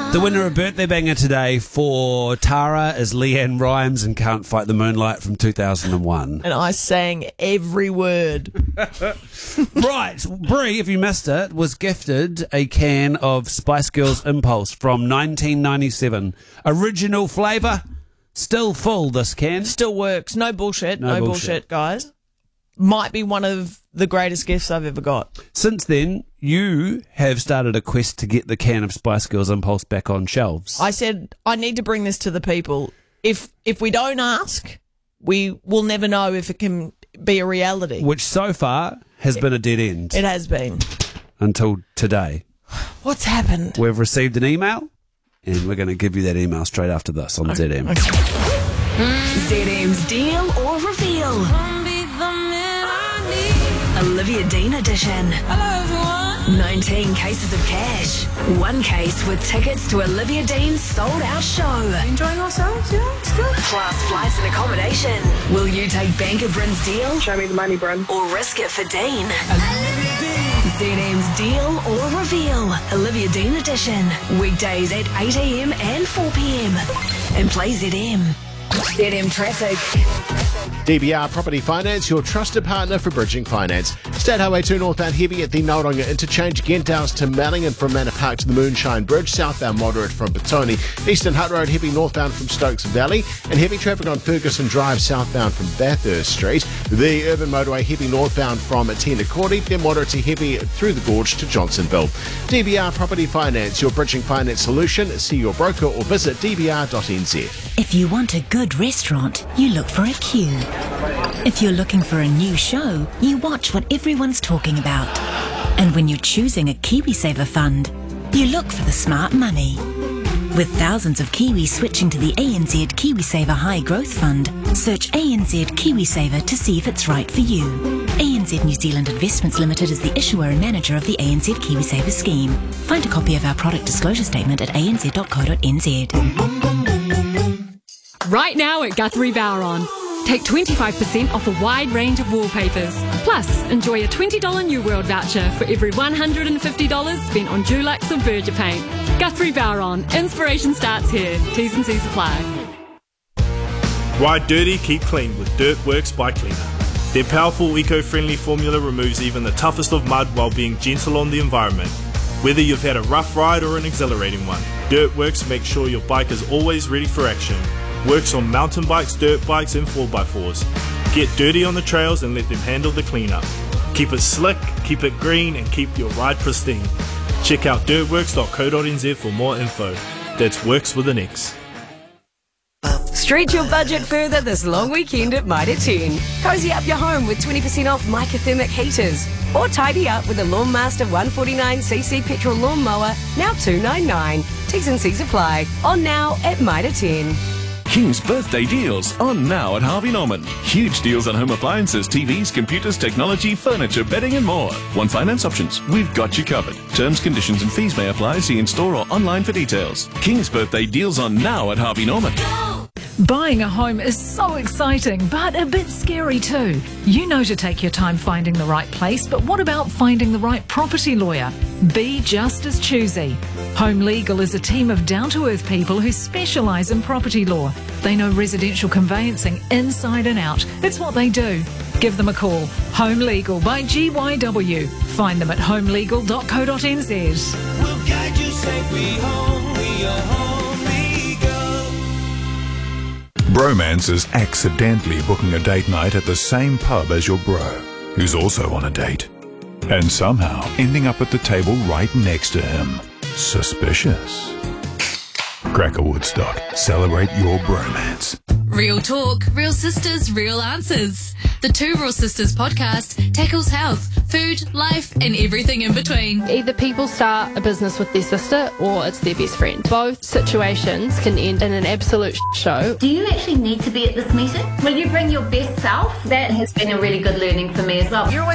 The winner of Birthday Banger today for Tara is Leanne Rhymes and Can't Fight the Moonlight from 2001. And I sang every word. Right, Brie, if you missed it, was gifted a can of Spice Girls Impulse from 1997. Original flavour, still full, this can. Still works. No bullshit. No bullshit, guys. Might be one of the greatest gifts I've ever got. Since then, you have started a quest to get the can of Spice Girls Impulse back on shelves. I said, I need to bring this to the people. If we don't ask, we will never know if it can be a reality. Which so far has been a dead end. It has been. Until today. What's happened? We've received an email, and we're going to give you that email straight after this on ZM. ZM's Deal or Reveal. Olivia Dean edition. Hello, everyone. 19 cases of cash. One case with tickets to Olivia Dean's sold-out show. Enjoying ourselves, yeah? It's good. Plus flights and accommodation. Will you take Banker Bryn's deal? Show me the money, Bryn. Or risk it for Dean? ZM's Deal or Reveal. Olivia Dean edition. Weekdays at 8 a.m. and 4 p.m. And play ZM. ZM Traffic. DBR Property Finance, your trusted partner for bridging finance. State Highway 2 northbound heavy at the Nauranga interchange, Genthouse to Manningham from Manor Park to the Moonshine Bridge, southbound moderate from Petone, Eastern Hutt Road heavy northbound from Stokes Valley, and heavy traffic on Ferguson Drive southbound from Bathurst Street. The urban motorway heavy northbound from Tina Cordy, then moderate to heavy through the gorge to Johnsonville. DBR Property Finance, your bridging finance solution. See your broker or visit dbr.nz. If you want a good restaurant, you look for a queue. If you're looking for a new show, you watch what everyone's talking about. And when you're choosing a KiwiSaver fund, you look for the smart money. With thousands of Kiwis switching to the ANZ KiwiSaver High Growth Fund, search ANZ KiwiSaver to see if it's right for you. ANZ New Zealand Investments Limited is the issuer and manager of the ANZ KiwiSaver scheme. Find a copy of our product disclosure statement at anz.co.nz. Right now at Guthrie Bowron. Take 25% off a wide range of wallpapers. Plus, enjoy a $20 New World voucher for every $150 spent on Dulux or Berger paint. Guthrie Bowron. Inspiration starts here. T's and C's apply. Ride dirty, keep clean with Dirtworks Bike Cleaner. Their powerful eco-friendly formula removes even the toughest of mud while being gentle on the environment. Whether you've had a rough ride or an exhilarating one, Dirtworks makes sure your bike is always ready for action. Works on mountain bikes, dirt bikes and 4x4s. Get dirty on the trails and let them handle the cleanup. Keep it slick, keep it green and keep your ride pristine. Check out dirtworks.co.nz for more info. That's Works with an X. Stretch your budget further this long weekend at Mitre 10. Cozy up your home with 20% off Microthermic heaters. Or tidy up with a Lawnmaster 149cc petrol lawnmower, now $299. T's and C's apply. On now at Mitre 10. King's birthday deals on now at Harvey Norman. Huge deals on home appliances, TVs, computers, technology, furniture, bedding and more. One finance options. We've got you covered. Terms, conditions and fees may apply. See in store or online for details. King's birthday deals on now at Harvey Norman. Buying a home is so exciting, but a bit scary too. You know to take your time finding the right place, but what about finding the right property lawyer? Be just as choosy. Home Legal is a team of down-to-earth people who specialise in property law. They know residential conveyancing inside and out. It's what they do. Give them a call. Home Legal by GYW. Find them at homelegal.co.nz. We'll guide you safely home. We are Home Legal. Bromance is accidentally booking a date night at the same pub as your bro, who's also on a date, and somehow ending up at the table right next to him. Suspicious. Cracker Woodstock. Celebrate your bromance. Real talk, real sisters, real answers. The Two Real Sisters podcast tackles health, food, life, and everything in between. Either people start a business with their sister or it's their best friend. Both situations can end in an absolute show. Do you actually need to be at this meeting? Will you bring your best self? That has been a really good learning for me as well. You're